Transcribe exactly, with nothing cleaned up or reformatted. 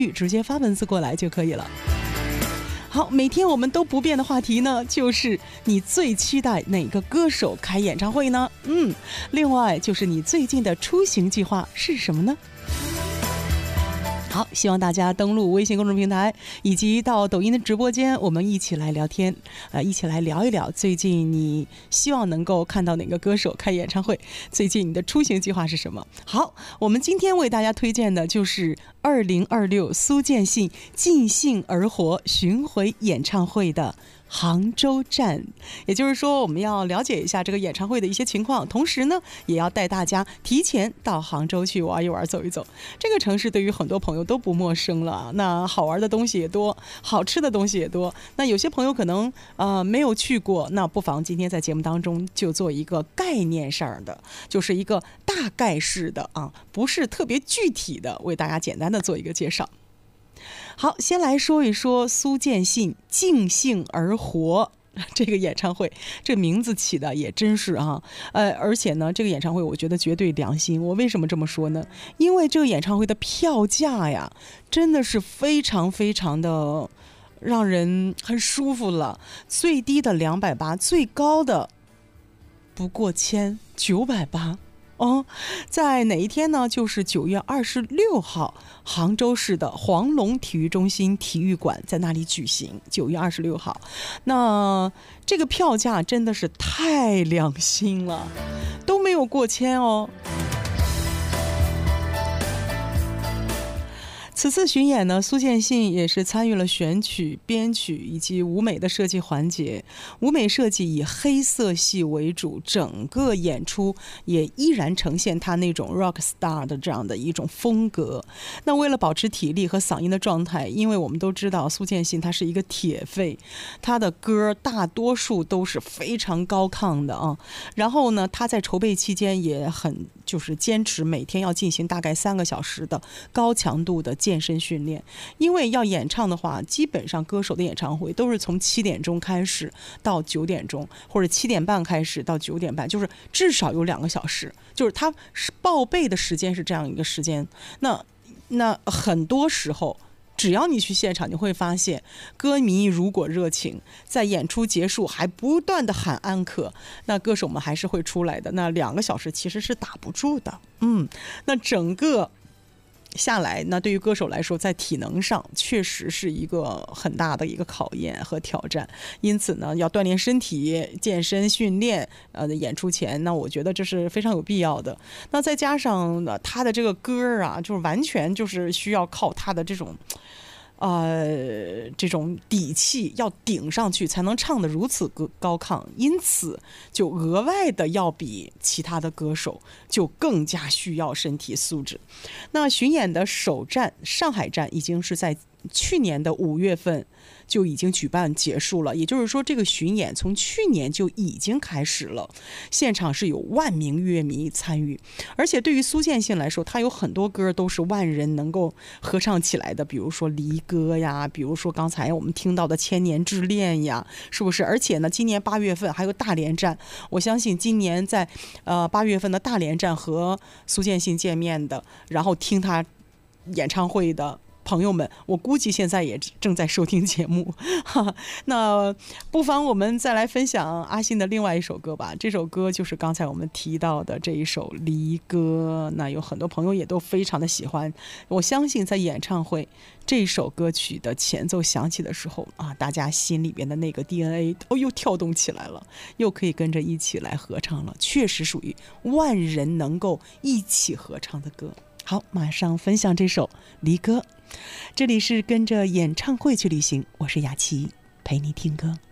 直接发文字过来就可以了。好，每天我们都不变的话题呢，就是你最期待哪个歌手开演唱会呢？嗯，另外就是你最近的出行计划是什么呢？好，希望大家登录微信公众平台以及到抖音的直播间，我们一起来聊天，呃，一起来聊一聊最近你希望能够看到哪个歌手开演唱会，最近你的出行计划是什么？好，我们今天为大家推荐的就是二零二六苏建信尽兴而活巡回演唱会的杭州站，也就是说我们要了解一下这个演唱会的一些情况，同时呢也要带大家提前到杭州去玩一玩走一走。这个城市对于很多朋友都不陌生了，那好玩的东西也多，好吃的东西也多，那有些朋友可能呃没有去过，那不妨今天在节目当中就做一个概念上的，就是一个大概式的啊，不是特别具体的，为大家简单的做一个介绍。好，先来说一说苏建信尽兴而活这个演唱会，这名字起的也真是啊，呃，而且呢，这个演唱会我觉得绝对良心。我为什么这么说呢？因为这个演唱会的票价呀，真的是非常非常的让人很舒服了，最低的两百八，最高的不过千九百八。哦，在哪一天呢？就是九月二十六号，杭州市的黄龙体育中心体育馆在那里举行。九月二十六号，那这个票价真的是太良心了，都没有过千哦。此次巡演呢，苏建信也是参与了选曲、编曲以及舞美的设计环节。舞美设计以黑色系为主，整个演出也依然呈现他那种 rock star 的这样的一种风格。那为了保持体力和嗓音的状态，因为我们都知道苏建信他是一个铁肺，他的歌大多数都是非常高亢的啊。然后呢，他在筹备期间也很就是坚持每天要进行大概三个小时的高强度的健身训练，因为要演唱的话，基本上歌手的演唱会都是从七点钟开始到九点钟，或者七点半开始到九点半，就是至少有两个小时，就是他报备的时间是这样一个时间。那那很多时候，只要你去现场，你会发现歌迷如果热情，在演出结束还不断的喊安可，那歌手们还是会出来的。那两个小时其实是打不住的。嗯，那整个下来，那对于歌手来说，在体能上确实是一个很大的一个考验和挑战，因此呢，要锻炼身体、健身训练，呃，演出前，那我觉得这是非常有必要的。那再加上呢，他的这个歌啊，就是完全就是需要靠他的这种。呃，这种底气要顶上去，才能唱得如此高亢，因此就额外的要比其他的歌手就更加需要身体素质。那巡演的首站上海站已经是在去年的五月份就已经举办结束了，也就是说这个巡演从去年就已经开始了，现场是有万名乐迷参与，而且对于苏建信来说，他有很多歌都是万人能够合唱起来的，比如说离歌呀，比如说刚才我们听到的千年之恋呀，是不是？而且呢，今年八月份还有大连站，我相信今年在呃八月份的大连站和苏建信见面的，然后听他演唱会的朋友们，我估计现在也正在收听节目哈。那不妨我们再来分享阿信的另外一首歌吧，这首歌就是刚才我们提到的这一首离歌，那有很多朋友也都非常的喜欢。我相信在演唱会这首歌曲的前奏响起的时候啊，大家心里边的那个 D N A 都又跳动起来了，又可以跟着一起来合唱了，确实属于万人能够一起合唱的歌。好，马上分享这首离歌。这里是跟着演唱会去旅行，我是雅琪，陪你听歌。